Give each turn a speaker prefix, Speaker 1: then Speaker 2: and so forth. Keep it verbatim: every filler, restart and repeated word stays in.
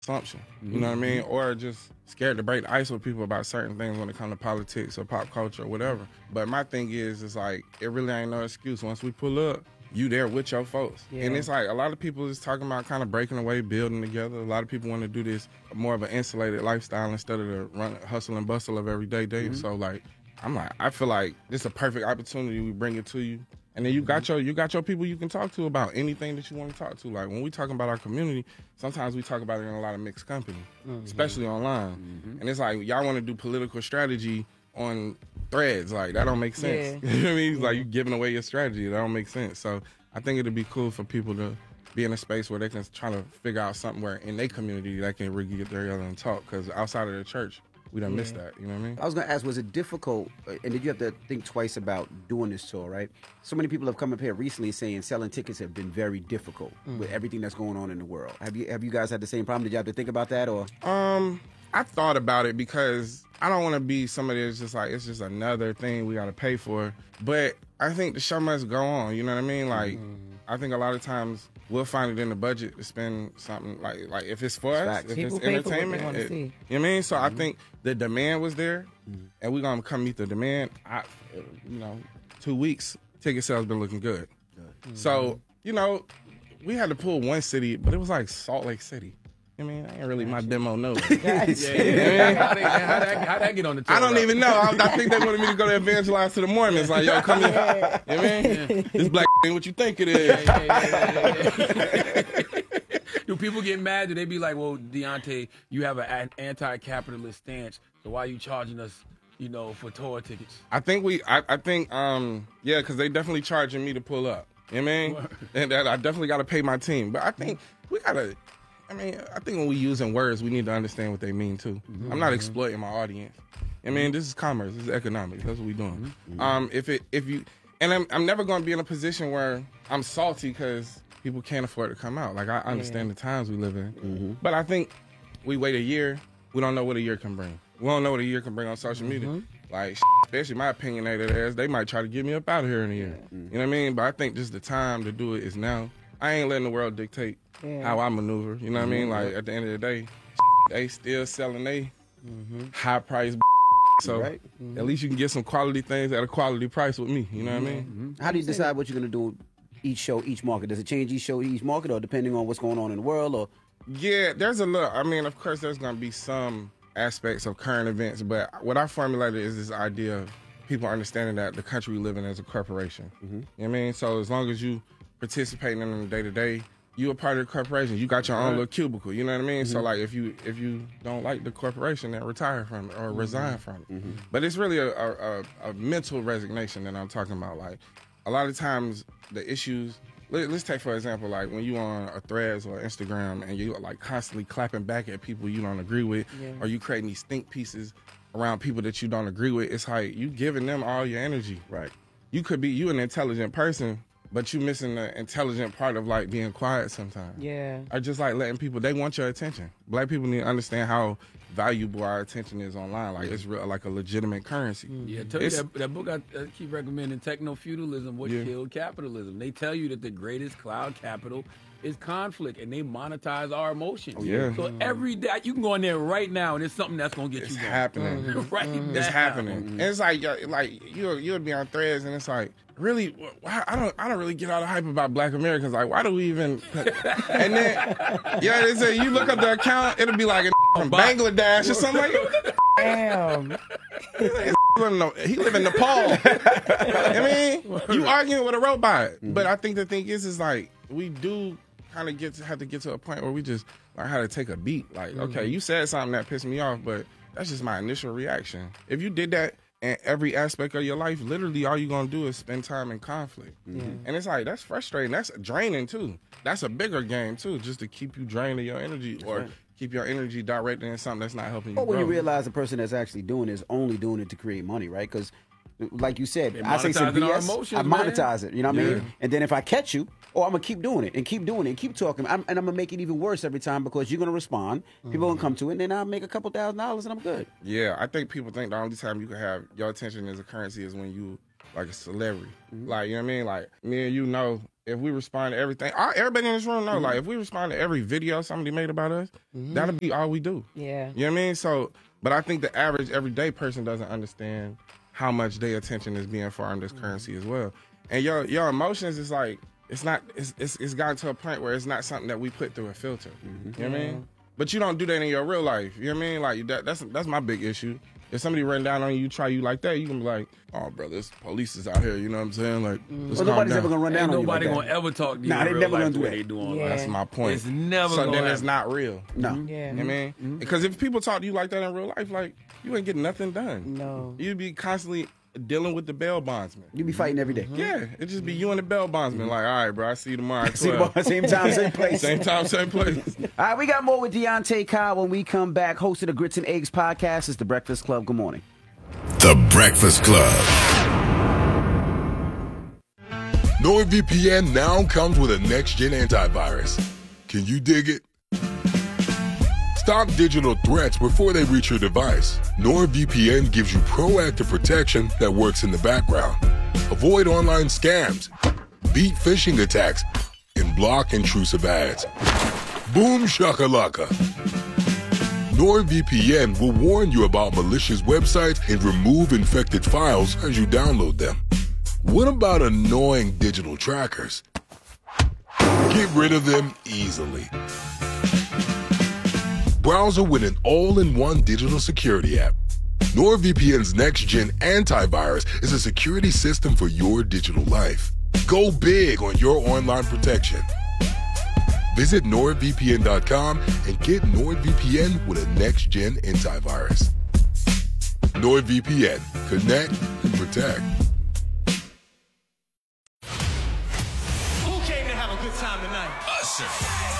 Speaker 1: assumption. You know what I mean? Or just scared to break the ice with people about certain things when it comes to politics or pop culture or whatever. But my thing is, it's like, it really ain't no excuse. Once we pull up, you there with your folks.
Speaker 2: Yeah.
Speaker 1: And it's like, a lot of people is talking about kind of breaking away, building together. A lot of people want to do this more of an insulated lifestyle instead of the run, hustle and bustle of everyday day. Mm-hmm. So, like, I'm like, I feel like this is a perfect opportunity. We bring it to you. And then you got your you got your people you can talk to about anything that you want to talk to. Like, when we talking about our community, sometimes we talk about it in a lot of mixed company, mm-hmm. especially online. Mm-hmm. And it's like, y'all want to do political strategy on threads. Like, that don't make sense. Yeah. You know what I mean? It's yeah. like, you giving away your strategy. That don't make sense. So I think it'd be cool for people to be in a space where they can try to figure out something where in their community they can really get together and talk. Because outside of the church, we done yeah. missed that, you know what I mean?
Speaker 3: I was going to ask, was it difficult, and did you have to think twice about doing this tour, right? So many people have come up here recently saying selling tickets have been very difficult mm. with everything that's going on in the world. Have you have you guys had the same problem? Did you have to think about that, or?
Speaker 1: Um, I thought about it because I don't want to be somebody that's just like, it's just another thing we got to pay for. But I think the show must go on, you know what I mean? Like, mm. I think a lot of times we'll find it in the budget to spend something like like if it's for us, if
Speaker 2: People
Speaker 1: it's entertainment.
Speaker 2: It,
Speaker 1: you know what I mean? So mm-hmm. I think the demand was there, mm-hmm. and we're gonna come meet the demand. I, you know, two weeks ticket sales been looking good. Mm-hmm. So you know, we had to pull one city, but it was like Salt Lake City. I mean, I ain't really my demo know.
Speaker 4: yeah, yeah, yeah. How that, how that get on the tour?
Speaker 1: I don't even know. I, I think they wanted me to go to evangelize to the Mormons. Like, yo, come here. You know what I mean? Yeah. This black ain't what you think it is.
Speaker 4: Yeah, yeah, yeah, yeah. Do people get mad? Do they be like, well, Deontay, you have an anti-capitalist stance, so why are you charging us, you know, for tour tickets?
Speaker 1: I think we, I, I think, um, yeah, because they definitely charging me to pull up. You know what I mean? And that I definitely got to pay my team. But I think we got to, I mean, I think when we using words, we need to understand what they mean, too. Mm-hmm. I'm not exploiting my audience. I mean, this is commerce. This is economics. That's what we're doing. Mm-hmm. Um, if it, if you, and I'm, I'm never going to be in a position where I'm salty because people can't afford to come out. Like, I understand yeah. the times we live in. Mm-hmm. But I think we wait a year, we don't know what a year can bring. We don't know what a year can bring on social media. Mm-hmm. Like, especially my opinionated ass, they might try to get me up out of here in a year. Mm-hmm. You know what I mean? But I think just the time to do it is now. I ain't letting the world dictate yeah. how I maneuver. You know what mm-hmm. I mean? Like, at the end of the day, they still selling they mm-hmm. high price. So right. mm-hmm. at least you can get some quality things at a quality price with me. You know what I mean?
Speaker 3: Mm-hmm. How do you decide what you're going to do each show, each market? Does it change each show, each market, or depending on what's going on in the world? Or
Speaker 1: Yeah, there's a little, I mean, of course, there's going to be some aspects of current events, but what I formulated is this idea of people understanding that the country we live in is a corporation. Mm-hmm. You know what I mean? So as long as you participating in the day-to-day, you a part of the corporation. You got your own right. little cubicle. You know what I mean? Mm-hmm. So like, if you if you don't like the corporation, then retire from it or mm-hmm. resign from it. Mm-hmm. But it's really a, a, a mental resignation that I'm talking about. Like, a lot of times the issues. Let, let's take for example, like when you on a Threads or Instagram and you like constantly clapping back at people you don't agree with, yeah. or you creating these think pieces around people that you don't agree with. It's like you giving them all your energy. Right. You could be you an intelligent person, but you missing the intelligent part of like being quiet sometimes.
Speaker 2: Yeah.
Speaker 1: Or just like letting people, they want your attention. Black people need to understand how valuable our attention is online. Like it's real, like a legitimate currency.
Speaker 4: Yeah, tell you that, that book I, I keep recommending, Techno-Feudalism, What
Speaker 1: Yeah.
Speaker 4: Killed Capitalism. They tell you that the greatest cloud capital is conflict, and they monetize our emotions.
Speaker 1: Oh, yeah.
Speaker 4: So every day, you can go in there right now, and it's something that's going to get
Speaker 1: It's
Speaker 4: you going.
Speaker 1: happening.
Speaker 4: Mm-hmm. right
Speaker 1: It's
Speaker 4: now.
Speaker 1: happening. And it's like, yo- like you you'll be on Threads and it's like, really, why, I don't I don't really get all the hype about Black Americans. Like, why do we even? And then, yeah, they say you look up the account, it'll be like a from Bangladesh or something like that.
Speaker 2: Damn.
Speaker 1: He live in No- he live in Nepal. I mean, you arguing with a robot. Mm-hmm. But I think the thing is, is like we do kind of get to have to get to a point where we just learn how to take a beat. Like, mm-hmm. okay, you said something that pissed me off, but that's just my initial reaction. If you did that in every aspect of your life, literally all you're going to do is spend time in conflict. Mm-hmm. And it's like, that's frustrating. That's draining, too. That's a bigger game, too, just to keep you draining your energy or right. keep your energy directed in something that's not helping you
Speaker 3: But when
Speaker 1: grow.
Speaker 3: you realize the person that's actually doing it is only doing it to create money, right? Because like you said,
Speaker 4: They're
Speaker 3: I say some B
Speaker 4: monetizing our
Speaker 3: S,
Speaker 4: emotions,
Speaker 3: I monetize it, you know what I
Speaker 1: Yeah.
Speaker 3: mean? And then if I catch you, oh, I'm going to keep doing it and keep doing it and keep talking. I'm, and I'm going to make it even worse every time because you're going to respond. People mm-hmm. going to come to it, and then I'll make a couple thousand dollars and I'm good.
Speaker 1: Yeah, I think people think the only time you can have your attention as a currency is when you like a celebrity. Mm-hmm. Like, you know what I mean? Like, me and you know, if we respond to everything, all, everybody in this room know, mm-hmm. like, if we respond to every video somebody made about us, mm-hmm. that'll be all we do.
Speaker 2: Yeah.
Speaker 1: You know what I mean? So, but I think the average everyday person doesn't understand how much their attention is being farmed as mm-hmm. currency as well. And your your emotions is like, it's not, it's, it's it's gotten to a point where it's not something that we put through a filter. Mm-hmm. You know what I mean? But you don't do that in your real life. You know what I mean? Like, that, that's that's my big issue. If somebody run down on you, try you like that, you can be like, oh, brother, this police is out here. You know what I'm saying? Like,
Speaker 3: mm. well, nobody's ever gonna run down
Speaker 4: Ain't
Speaker 3: on
Speaker 4: nobody
Speaker 3: you. Nobody
Speaker 4: like gonna ever talk to you.
Speaker 3: Nah, they never gonna do that.
Speaker 4: They do
Speaker 2: yeah.
Speaker 1: That's my point.
Speaker 4: It's never.
Speaker 1: So
Speaker 4: gonna
Speaker 1: then
Speaker 4: happen.
Speaker 1: it's not real.
Speaker 3: No.
Speaker 2: Yeah.
Speaker 1: You know what I mean? Because mm-hmm. if people talk to you like that in real life, like, you ain't getting nothing done.
Speaker 2: No.
Speaker 1: You'd be constantly dealing with the bail bondsman.
Speaker 3: You be fighting every day.
Speaker 1: Mm-hmm. Yeah, it just be you and the bail bondsman. Like, all right, bro, I see you tomorrow. At
Speaker 3: See you tomorrow, same time, same place.
Speaker 1: Same time, same place.
Speaker 3: All right, we got more with Deontay Kyle when we come back. Host of the Grits and Eggs podcast is The Breakfast Club. Good morning.
Speaker 5: The Breakfast Club. NordVPN now comes with a next-gen antivirus. Can you dig it? Stop digital threats before they reach your device. NordVPN gives you proactive protection that works in the background. Avoid online scams, beat phishing attacks, and block intrusive ads. Boom shakalaka. NordVPN will warn you about malicious websites and remove infected files as you download them. What about annoying digital trackers? Get rid of them easily. Browser with an all-in-one digital security app. NordVPN's next-gen antivirus is a security system for your digital life. Go big on your online protection. Visit nord V P N dot com and get NordVPN with a next-gen antivirus. NordVPN. Connect and protect.
Speaker 6: Who came to have a good time tonight? Usher.